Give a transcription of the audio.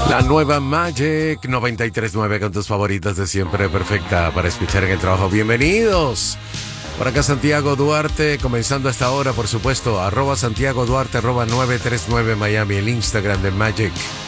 La nueva Magic 93.9 con tus favoritas de siempre, perfecta para escuchar en el trabajo. Bienvenidos. Por acá Santiago Duarte, comenzando esta hora, por supuesto, @Santiago Duarte, @939 Miami, el Instagram de Magic